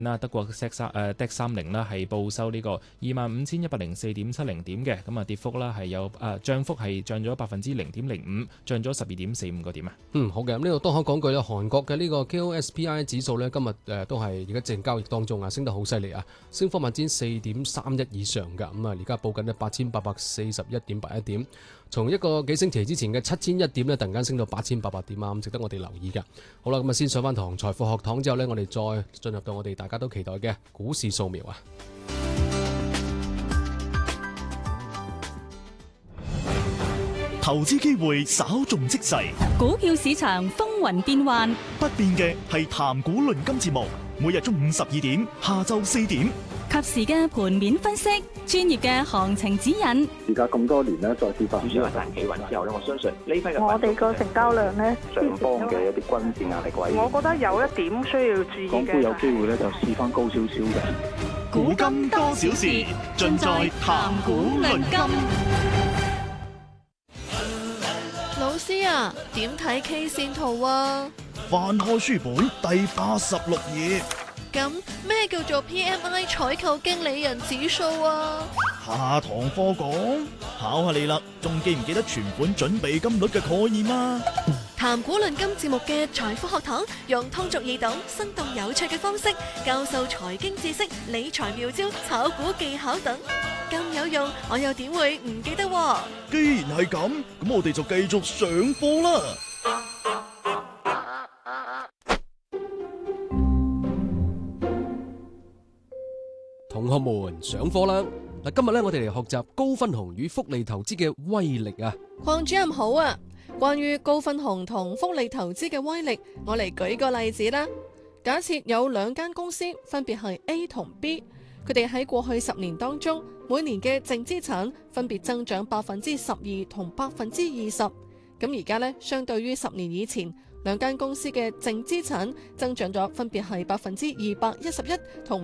德國DAX30啦係報收呢個25,104.70點嘅，咁跌幅啦係有漲幅係漲咗0.05%，漲咗12.45個點啊。 好嘅，咁呢度都可講句啦，韓國嘅呢個 KOSPI 指數呢，今日都係而家正交易當中啊，升得好犀利啊，升幅4.31以上㗎，咁而家報緊呢8,841.81點，從一個幾星期之前嘅7,001點呢，突然間升到8,800點啊，咁值得我哋留意㗎。好啦，咁先上翻堂財富學堂之後呢，我哋再進入到我哋大家都期待嘅股市掃描啊！ 投資機會稍縱即逝， 股票市場風雲變幻， 不變嘅係談股論金節目，每日中午12點、下晝4點， 及時嘅盤面分析，專業嘅行情指引。 而家咁多年咧，再跌翻， 主要係大企穩之後咧，我相信呢批嘅我哋個成交量咧， 上方嘅一啲均線壓力位， 我覺得有一點需要注意嘅， 港股有機會咧就試翻高少少嘅。 古今多少事，盡在談股論金。 老師啊，點睇 K 線圖啊？ 翻開書本第86頁。 咁咩叫做 PMI 採購經理人指數啊？ 下堂課講，考下你啦，仲記唔記得存款準備金率嘅概念啊？ 談股論金節目嘅財富學堂，用通俗易懂、生動有趣嘅方式教授財經知識、理財妙招、炒股技巧等，咁有用，我又點會唔記得喎？ 既然係咁，咁我哋就繼續上課啦。 同學們上課啦！嗱，今日咧我哋嚟學習高分紅與複利投資嘅威力啊！ 鄺主任好啊！關於高分紅同複利投資嘅威力，我嚟舉個例子啦。假設有兩間公司，分別係 A 同 B， 佢哋喺過去10年當中，每年嘅淨資產分別增長12%同20%。咁而家咧，相對於10年以前，兩間公司嘅淨資產增長咗，分別係211%同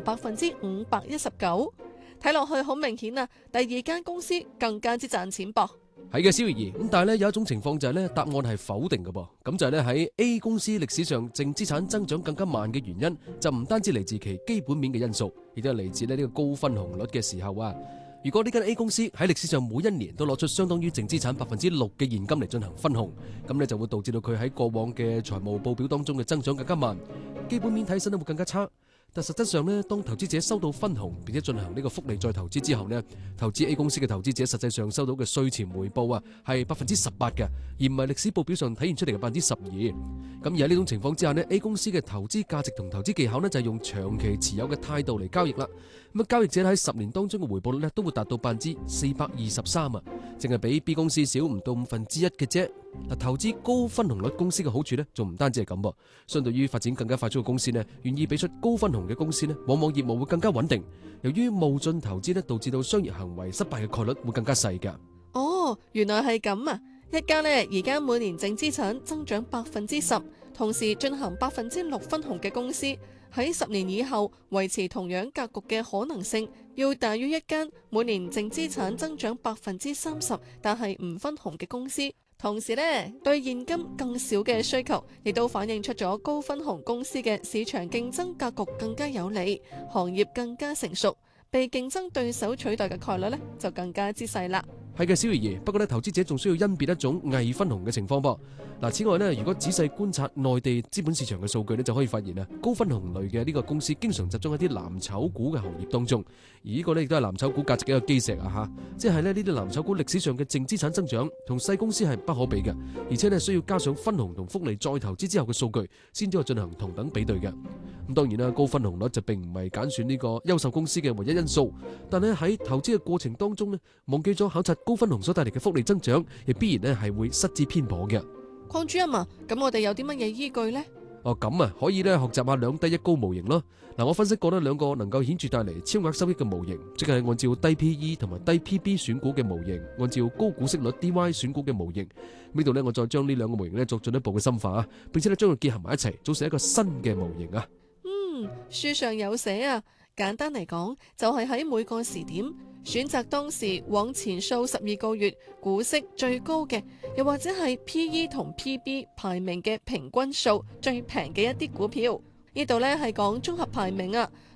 519%。睇落去好明顯啊，第二間公司更加之賺錢噃。 係嘅，小魚兒。咁但係咧有一種情況就係咧答案係否定嘅噃。咁就係咧喺 A 公司歷史上淨資產增長更加慢嘅原因，就唔單止嚟自其基本面嘅因素，亦都係嚟自呢個高分紅率嘅時候啊。如果呢間 A 公司喺歷史上每一年都攞出相當於淨資產6%嘅現金嚟進行分紅，咁咧就會導致到佢喺過往嘅財務報表當中嘅增長更加慢，基本面睇起都會更加差。但實質上呢，當投資者收到分紅並且進行呢個複利再投資之後呢，投資 A 公司嘅投資者實際上收到嘅稅前回報啊係18%嘅，而唔係歷史報表上體現出嚟嘅12%。咁而喺呢種情況之下呢， A 公司嘅投資價值同投資技巧呢，就係用長期持有嘅態度嚟交易啦。咁交易者喺10年當中嘅回報率呢，都會達到423%啊，淨係比 B 公司少唔到1/5嘅啫。嗱，投資高分紅率公司嘅好處呢，仲唔單止係咁噃。相對於發展更加快速嘅公司呢，願意俾出高分紅嘅公司呢，往往業務會更加穩定。由於冒進投資呢，導致到商業行為失敗嘅概率會更加細㗎。 哦，原來係咁啊！一家呢，而家每年淨資產增長10%，同時進行6%分紅嘅公司，喺10年以後維持同樣格局嘅可能性，要大於一間每年淨資產增長30%，但係唔分紅嘅公司。同時呢，對現金更少嘅需求，亦都反映出咗高分紅公司嘅市場競爭格局更加有利，行業更加成熟，被競爭對手取代嘅概率呢，就更加之細啦。 係嘅，小魚兒。不過咧，投資者仲需要甄別一種偽分紅嘅情況噃。嗱，此外呢，如果仔細觀察內地資本市場嘅數據呢，就可以發現啊，高分紅類嘅呢個公司經常集中喺啲藍籌股嘅行業當中，而呢個呢，亦都係藍籌股價值嘅一個基石啊吓。即係呢啲藍籌股歷史上嘅淨資產增長同細公司係不可比嘅，而且呢，需要加上分紅同複利再投資之後嘅數據，先至可以進行同等比對嘅。咁當然啦，高分紅率就並唔係揀選呢個優秀公司嘅唯一因素，但係喺投資嘅過程當中呢，忘記咗考察高分紅所帶嚟嘅複利增長，亦必然呢係會失之偏頗嘅。 鄺主任啊，咁我哋有啲乜嘢依據呢？ 咁啊，可以咧學習下兩低一高模型咯。嗱，我分析過呢兩個能夠顯著帶嚟超額收益嘅模型，即係按照低 PE 同埋低 PB 選股嘅模型，按照高股息率 DY 選股嘅模型。呢度呢，我再將呢兩個模型呢作進一步嘅深化啊，並且咧將佢結合埋一齊，組成一個新嘅模型啊。 書上有寫啊，簡單嚟講就係喺每個時點選擇當時往前數12個月股息最高嘅，又或者係 PE 同 PB 排名嘅平均數最平嘅一啲股票， 呢度呢係講綜合排名啊，